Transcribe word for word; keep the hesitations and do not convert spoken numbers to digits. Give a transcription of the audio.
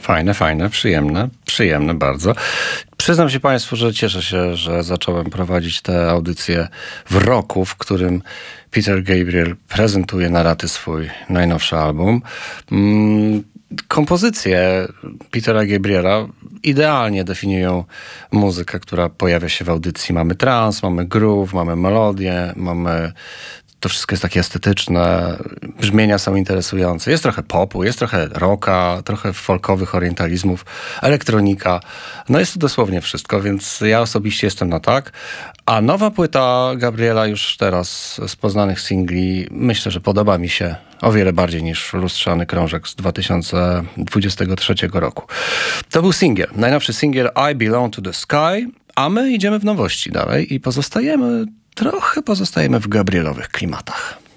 Fajne, fajne, przyjemne, przyjemne bardzo. Przyznam się Państwu, że cieszę się, że zacząłem prowadzić tę audycję w roku, w którym Peter Gabriel prezentuje na raty swój najnowszy album. Mm, kompozycje Petera Gabriela idealnie definiują muzykę, która pojawia się w audycji. Mamy trans, mamy groove, mamy melodię, mamy... To wszystko jest takie estetyczne, brzmienia są interesujące. Jest trochę popu, jest trochę rocka, trochę folkowych orientalizmów, elektronika. No jest to dosłownie wszystko, więc ja osobiście jestem na tak. A nowa płyta Gabriela już teraz z poznanych singli, myślę, że podoba mi się o wiele bardziej niż Lustrzany Krążek z dwa tysiące dwudziestego trzeciego roku. To był singiel, najnowszy singiel I Belong to the Sky, a my idziemy w nowości dalej i pozostajemy... Trochę pozostajemy w Gabrielowych klimatach.